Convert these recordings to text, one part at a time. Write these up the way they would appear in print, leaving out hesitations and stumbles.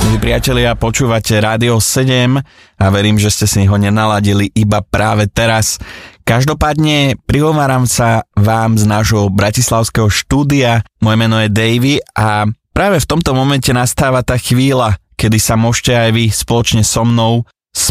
Milí priatelia, počúvate Rádio 7 a verím, že ste si ho nenaladili iba práve teraz. Každopádne prihováram sa vám z nášho bratislavského štúdia. Moje meno je Davy a práve v tomto momente nastáva tá chvíľa, kedy sa môžete aj vy spoločne so mnou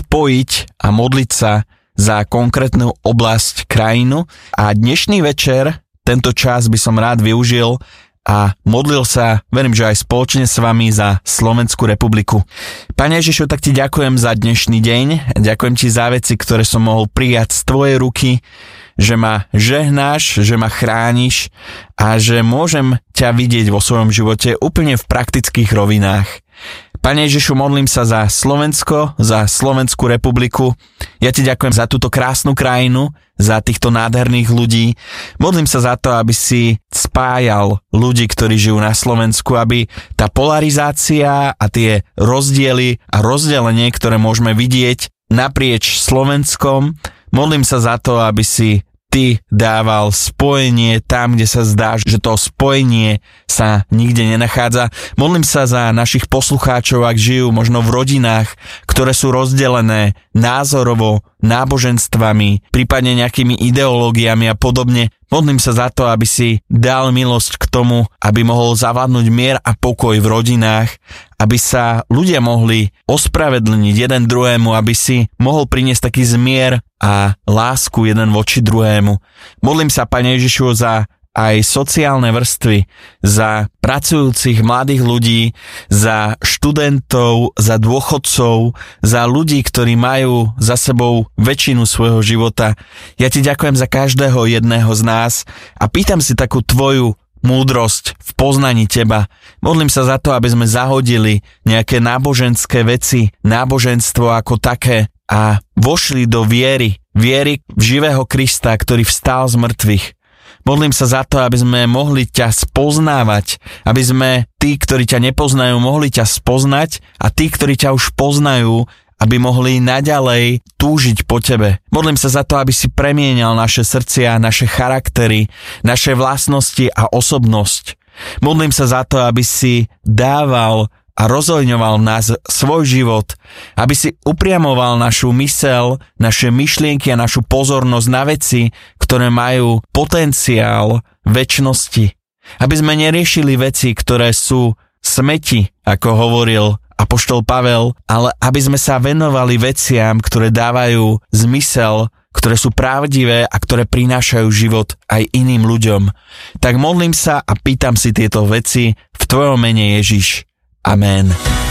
spojiť a modliť sa za konkrétnu oblasť, krajinu. A dnešný večer, tento čas by som rád využil a modlil sa, verím, že aj spoločne s vami za Slovenskú republiku. Pane Ježišu, tak ti ďakujem za dnešný deň, ďakujem ti za veci, ktoré som mohol prijať z tvojej ruky, že ma žehnáš, že ma chrániš a že môžem ťa vidieť vo svojom živote úplne v praktických rovinách. Pane Ježišu, modlím sa za Slovensko, za Slovenskú republiku. Ja ti ďakujem za túto krásnu krajinu, za týchto nádherných ľudí. Modlím sa za to, aby si spájal ľudí, ktorí žijú na Slovensku, aby tá polarizácia a tie rozdiely a rozdelenie, ktoré môžeme vidieť naprieč Slovenskom, modlím sa za to, aby si ty dával spojenie tam, kde sa zdá, že to spojenie sa nikde nenachádza. Modlím sa za našich poslucháčov, ak žijú možno v rodinách, ktoré sú rozdelené názorovo, náboženstvami, prípadne nejakými ideológiami a podobne. Modlím sa za to, aby si dal milosť k tomu, aby mohol zavládnuť mier a pokoj v rodinách, aby sa ľudia mohli ospravedlniť jeden druhému, aby si mohol priniesť taký zmier a lásku jeden voči druhému. Modlím sa, Pane Ježišu, za aj sociálne vrstvy, za pracujúcich mladých ľudí, za študentov, za dôchodcov, za ľudí, ktorí majú za sebou väčšinu svojho života. Ja ti ďakujem za každého jedného z nás a pýtam si takú tvoju múdrosť v poznaní teba. Modlím sa za to, aby sme zahodili nejaké náboženské veci, náboženstvo ako také a vošli do viery v živého Krista, ktorý vstal z mŕtvych. Modlím sa za to, aby sme mohli ťa spoznávať, aby sme tí, ktorí ťa nepoznajú, mohli ťa spoznať a tí, ktorí ťa už poznajú, aby mohli naďalej túžiť po tebe. Modlím sa za to, aby si premienial naše srdcia, naše charaktery, naše vlastnosti a osobnosť. Modlím sa za to, aby si dával a rozhojňoval v nás svoj život, aby si upriamoval našu myseľ, naše myšlienky a našu pozornosť na veci, ktoré majú potenciál večnosti. Aby sme neriešili veci, ktoré sú smeti, ako hovoril apoštol Pavel, ale aby sme sa venovali veciam, ktoré dávajú zmysel, ktoré sú pravdivé a ktoré prinášajú život aj iným ľuďom. Tak modlím sa a pýtam si tieto veci v tvojom mene, Ježiš. Amen.